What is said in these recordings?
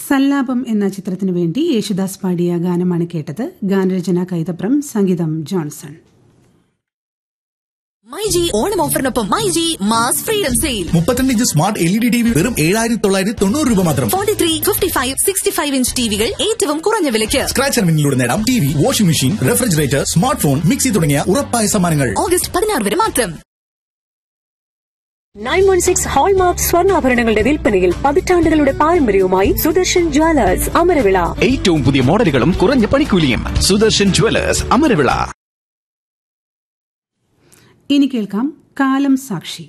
സല്ലാപം എന്ന ചിത്രത്തിനു വേണ്ടി യേശുദാസ് പാടിയ ഗാനമാണ് കേട്ടത്. ഗാനരചന കൈതപ്രം, സംഗീതം Johnson. MyG Onam ഓഫറിനൊപ്പം myG mass freedom sale. 32 inch smart LED TV വെറും 7,990 രൂപ മാത്രം. 43, 55, 65 ഇഞ്ച് ടിവികൾ ഏറ്റവും കുറഞ്ഞ വിലയ്ക്ക്. സ്ക്രാച്ച് ആൻഡ് വിന്നിലൂടെ നേടാം TV, washing machine, refrigerator, smart phone, mixie തുടങ്ങിയ ഉറപ്പായ സമ്മാനങ്ങൾ. ഓഗസ്റ്റ് 16 വരെ മാത്രം. 916 ഹോൾമാർക്ക് സ്വർണ്ണാഭരണങ്ങളുടെ വിൽപ്പനയിൽ പതിറ്റാണ്ടുകളുടെ പാരമ്പര്യവുമായി സുദർശൻ ജ്വല്ലേഴ്സ് അമരവിള. ഏറ്റവും പുതിയ മോഡലുകളും കുറഞ്ഞ പണിക്കൂലിയും. സുദർശൻ ജ്വല്ലേഴ്സ് അമരവിള. ഇനി കേൾക്കാം കാലം സാക്ഷി.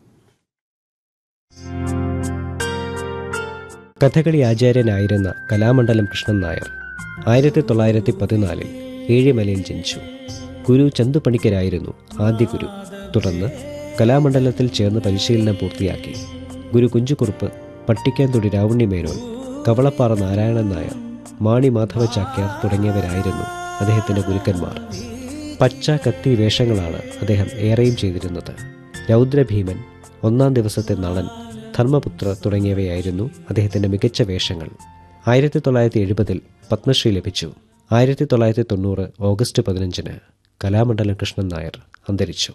കഥകളി ആചാര്യനായിരുന്ന കലാമണ്ഡലം കൃഷ്ണൻ നായർ 1914 ഏഴിമലയിൽ ജനിച്ചു. ഗുരു ചന്തുപണിക്കരായിരുന്നു ആദ്യ ഗുരു. തുടർന്ന് കലാമണ്ഡലത്തിൽ ചേർന്ന് പരിശീലനം പൂർത്തിയാക്കി. ഗുരു കുഞ്ചുകുറുപ്പ്, പട്ടിക്കാന്തൊടി രാവുണ്ണിമേനോൻ, കവളപ്പാറ നാരായണൻ നായർ, മാണി മാധവ ചാക്യാർ തുടങ്ങിയവരായിരുന്നു അദ്ദേഹത്തിൻ്റെ ഗുരുക്കന്മാർ. പച്ച കത്തി വേഷങ്ങളാണ് അദ്ദേഹം ഏറെയും ചെയ്തിരുന്നത്. രൗദ്രഭീമൻ, ഒന്നാം ദിവസത്തെ നളൻ, ധർമ്മപുത്ര തുടങ്ങിയവയായിരുന്നു അദ്ദേഹത്തിൻ്റെ മികച്ച വേഷങ്ങൾ. 1970 പത്മശ്രീ ലഭിച്ചു. 1990 ഓഗസ്റ്റ് 15 കലാമണ്ഡലം കൃഷ്ണൻ നായർ അന്തരിച്ചു.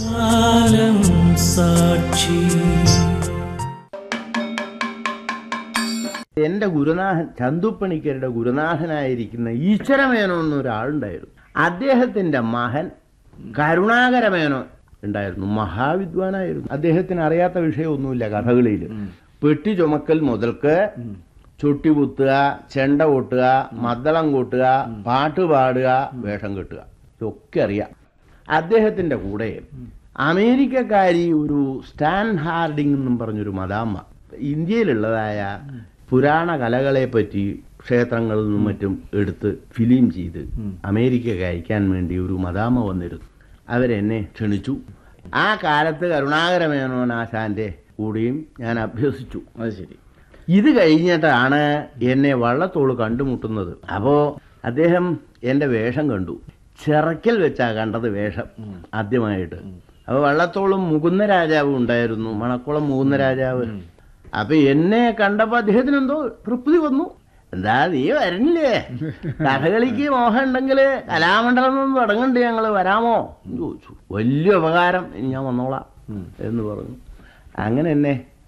എൻ്റെ ഗുരുനാഥൻ, ചന്തുപ്പണിക്കരുടെ ഗുരുനാഥനായിരിക്കുന്ന ഈശ്വരമേനോൻ എന്നൊരാളുണ്ടായിരുന്നു. അദ്ദേഹത്തിൻ്റെ മകൻ കരുണാകരമേനോൻ ഉണ്ടായിരുന്നു. മഹാവിദ്വാനായിരുന്നു. അദ്ദേഹത്തിന് അറിയാത്ത വിഷയമൊന്നുമില്ല കഥകളിയിൽ. പെട്ടി ചുമക്കൽ മുതൽക്ക് ചുട്ടി കുത്തുക, ചെണ്ട കൊട്ടുക, മദ്ദളം കൊട്ടുക, പാട്ട് പാടുക, വേഷം കെട്ടുക, ഇതൊക്കെ അറിയാം. അദ്ദേഹത്തിൻ്റെ കൂടെ അമേരിക്കക്കാരി ഒരു സ്റ്റാൻ ഹാർഡിംഗ് എന്നും പറഞ്ഞൊരു മദാമ്മ, ഇന്ത്യയിലുള്ളതായ പുരാണ കലകളെ പറ്റി ക്ഷേത്രങ്ങളിൽ നിന്നും മറ്റും എടുത്ത് ഫിലിം ചെയ്ത് അമേരിക്കയ്ക്ക് അയക്കാൻ വേണ്ടി ഒരു മദാമ്മ വന്നിരുന്നു. അവരെന്നെ ക്ഷണിച്ചു. ആ കാലത്ത് കരുണാകരമേനോൻ ആശാന്റെ കൂടെയും ഞാൻ അഭ്യസിച്ചു. അത് ശരി. ഇത് കഴിഞ്ഞിട്ടാണ് എന്നെ വള്ളത്തോൾ കണ്ടുമുട്ടുന്നത്. അപ്പോൾ അദ്ദേഹം എൻ്റെ വേഷം കണ്ടു. ചിറക്കൽ വെച്ചാ കണ്ടത് വേഷം ആദ്യമായിട്ട്. അപ്പോൾ വള്ളത്തോളും മുകുന്ദ രാജാവും ഉണ്ടായിരുന്നു, മണക്കുളം മുകുന്ദ രാജാവ്. അപ്പൊ എന്നെ കണ്ടപ്പോൾ അദ്ദേഹത്തിന് എന്തോ തൃപ്തി വന്നു. എന്താ നീ വരണില്ലേ, കഥകളിക്ക് മോഹം ഉണ്ടെങ്കിൽ കലാമണ്ഡലം നിന്ന് തുടങ്ങണ്ടേ, ഞങ്ങൾ വരാമോ എന്ന് ചോദിച്ചു. വലിയ ഉപകാരം, ഞാൻ വന്നോളാം എന്ന് പറഞ്ഞു. അങ്ങനെ എന്നെ